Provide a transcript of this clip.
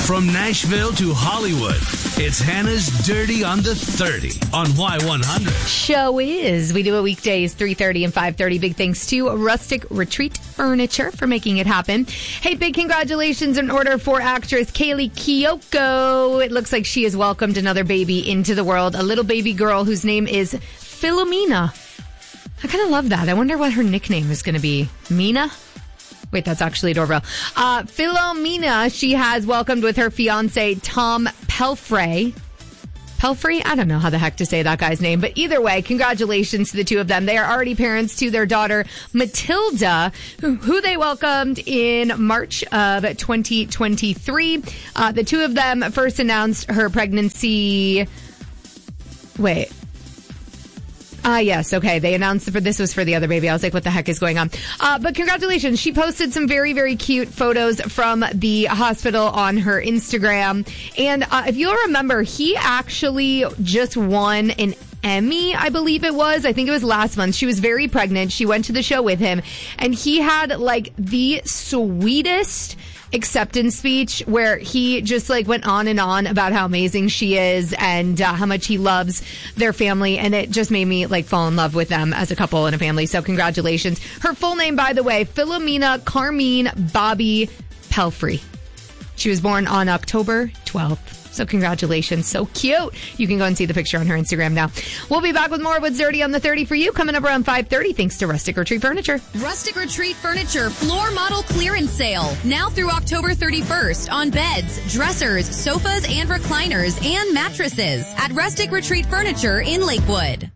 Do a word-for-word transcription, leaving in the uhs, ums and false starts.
From Nashville to Hollywood, it's Hannah's Dirty on the thirty on Y one hundred. Show is. We do it weekdays, three thirty and five thirty. Big thanks to Rustic Retreat Furniture for making it happen. Hey, big congratulations in order for actress Kaylee Kiyoko. It looks like she has welcomed another baby into the world, a little baby girl whose name is Philomena. I kind of love that. I wonder what her nickname is going to be. Mina? Wait, that's actually a doorbell. Uh, Philomena, she has welcomed with her fiance, Tom Pelfrey. Pelfrey? I don't know how the heck to say that guy's name. But either way, congratulations to the two of them. They are already parents to their daughter, Matilda, who, who they welcomed in March of twenty twenty-three. Uh, the two of them first announced her pregnancy. Wait. Ah, uh, yes. Okay. They announced for this was for the other baby. I was like, what the heck is going on? Uh, but congratulations. She posted some very, very cute photos from the hospital on her Instagram. And uh, if you'll remember, he actually just won an Emmy, I believe it was. I think it was last month. She was very pregnant. She went to the show with him and he had like the sweetest acceptance speech where he just like went on and on about how amazing she is and uh, how much he loves their family, and it just made me like fall in love with them as a couple and a family. So congratulations. Her full name, by the way, Philomena Carmine Bobby Pelfrey. She was born on October twelfth. So congratulations. So cute. You can go and see the picture on her Instagram now. We'll be back with more What's Dirty on the thirty for you coming up around five thirty thanks to Rustic Retreat Furniture. Rustic Retreat Furniture floor model clearance sale. Now through October thirty-first on beds, dressers, sofas, and recliners and mattresses at Rustic Retreat Furniture in Lakewood.